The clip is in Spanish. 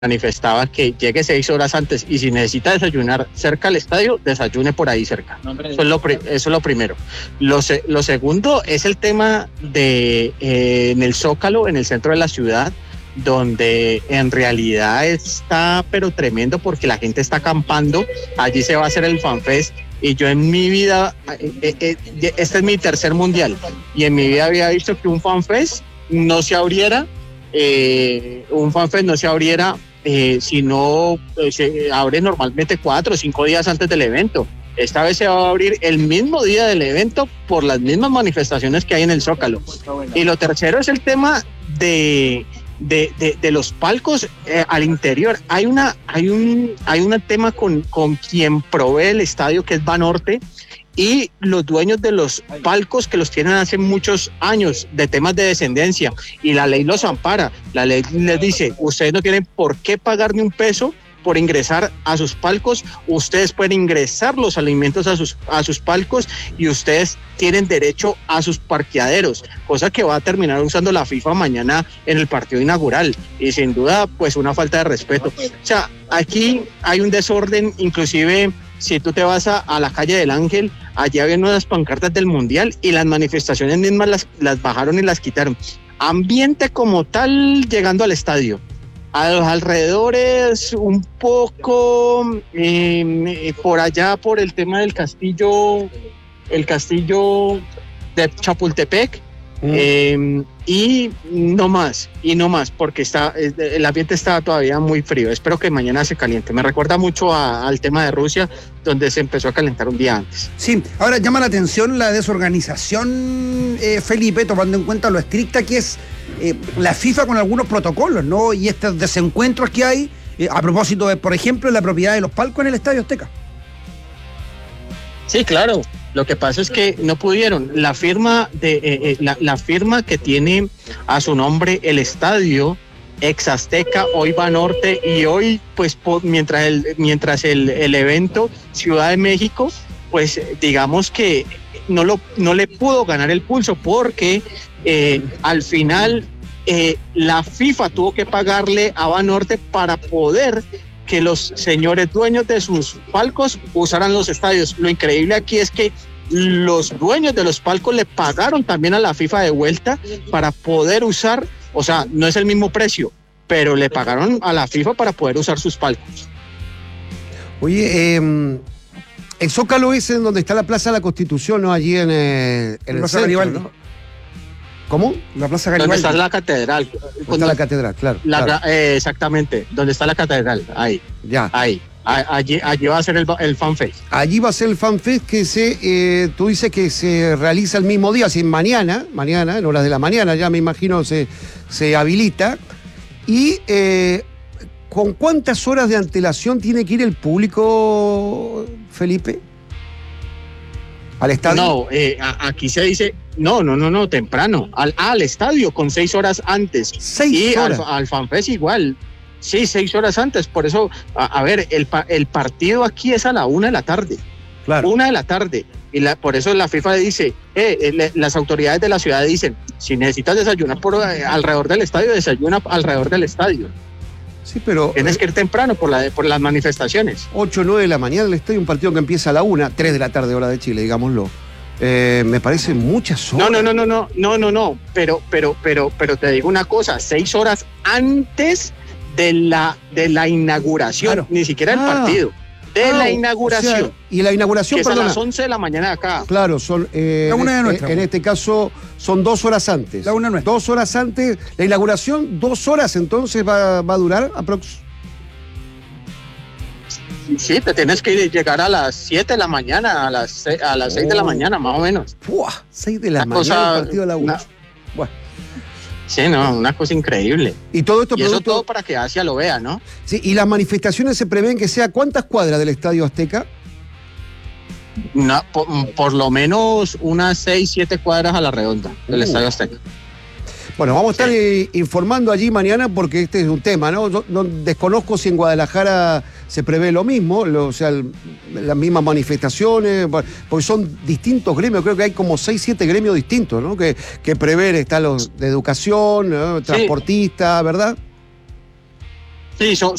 manifestaba que llegue 6 horas antes y si necesita desayunar cerca al estadio, desayune por ahí cerca. Eso es lo primero. Lo segundo es el tema de en el Zócalo, en el centro de la ciudad, donde en realidad está pero tremendo porque la gente está acampando. Allí se va a hacer el FanFest y yo en mi vida, este es mi tercer mundial y en mi vida había visto que un FanFest no se abriera, si no se abre normalmente 4 o 5 días antes del evento. Esta vez se va a abrir el mismo día del evento por las mismas manifestaciones que hay en el Zócalo. Y lo tercero es el tema de los palcos al interior. Hay un tema con quien provee el estadio, que es Banorte, y los dueños de los palcos que los tienen hace muchos años de temas de descendencia, y la ley los ampara. La ley les dice, ustedes no tienen por qué pagar ni un peso por ingresar a sus palcos, ustedes pueden ingresar los alimentos a sus palcos y ustedes tienen derecho a sus parqueaderos, cosa que va a terminar usando la FIFA mañana en el partido inaugural, y sin duda pues una falta de respeto. O sea, aquí hay un desorden. Inclusive si tú te vas a la calle del Ángel, allí había unas pancartas del Mundial y las manifestaciones mismas las bajaron y las quitaron. Ambiente como tal llegando al estadio. A los alrededores un poco, por allá por el tema del castillo, el castillo de Chapultepec, y no más, porque el ambiente está todavía muy frío. Espero que mañana se caliente. Me recuerda mucho al tema de Rusia, donde se empezó a calentar un día antes. Sí, ahora llama la atención la desorganización, Felipe, tomando en cuenta lo estricta que es la FIFA con algunos protocolos, ¿no? Y estos desencuentros que hay, a propósito de, por ejemplo, la propiedad de los palcos en el Estadio Azteca. Sí, claro. Lo que pasa es que no pudieron. La firma la firma que tiene a su nombre el estadio, ex Azteca, hoy Banorte, y hoy, pues, mientras el evento Ciudad de México, pues, digamos que no le pudo ganar el pulso, porque al final la FIFA tuvo que pagarle a Banorte para poder que los señores dueños de sus palcos usaran los estadios. Lo increíble aquí es que los dueños de los palcos le pagaron también a la FIFA de vuelta para poder usar, o sea, no es el mismo precio, pero le pagaron a la FIFA para poder usar sus palcos. Oye, el Zócalo es en donde está la Plaza de la Constitución, ¿no? Allí en el centro, ¿no? ¿Cómo? La Plaza Garibaldi. Donde está la catedral. Donde está la catedral, claro. Exactamente, donde está la catedral, ahí. Ya. Ahí. Allí va a ser el FanFest. Allí va a ser el FanFest que tú dices que se realiza el mismo día, así mañana, en horas de la mañana, ya me imagino se habilita. Y ¿con cuántas horas de antelación tiene que ir el público, Felipe? ¿Al estadio? No, aquí se dice, no, temprano, al estadio con 6 horas antes. 6 horas. Y al FanFest igual. Sí, 6 horas antes. Por eso, a ver, el partido aquí es a la 1 de la tarde. Claro. 1 de la tarde. Y por eso la FIFA dice, las autoridades de la ciudad dicen, si necesitas desayunar alrededor del estadio, desayuna alrededor del estadio. Sí, pero tienes que ir temprano por las manifestaciones. 8 o 9 de la mañana el estadio, un partido que empieza a la 1, 3 de la tarde, hora de Chile, digámoslo. Me parece muchas horas. No, pero te digo una cosa, 6 horas antes de la inauguración, claro. Ni siquiera el partido, la inauguración. O sea, y la inauguración, que es a las 11 de la mañana de acá. Claro, son la una de nuestra, en este caso son 2 horas antes. La una nuestra. 2 horas antes, la inauguración, 2 horas entonces va a durar aproximadamente. Sí, te tienes que llegar a las 7 de la mañana, a las 6 de la mañana, más o menos. 6 de la mañana, el partido a la 1. Sí, no, una cosa increíble. Y todo esto eso todo para que Asia lo vea, ¿no? Sí, y las manifestaciones se prevén que sea ¿cuántas cuadras del Estadio Azteca? No, por lo menos unas 6, 7 cuadras a la redonda del Estadio Azteca. Bueno, vamos a estar informando allí mañana porque este es un tema, ¿no? Yo no desconozco si en Guadalajara se prevé lo mismo, o sea, las mismas manifestaciones, porque son distintos gremios, creo que hay como 6, 7 gremios distintos, ¿no? Que prever, están los de educación, ¿no? Transportistas, ¿verdad? Sí,